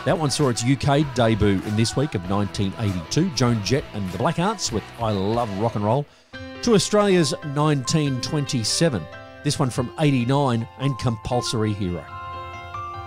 That one saw its UK debut in this week of 1982, Joan Jett and the Blackhearts with I Love Rock and Roll, to Australia's 1927, this one from 89 and Compulsory Hero.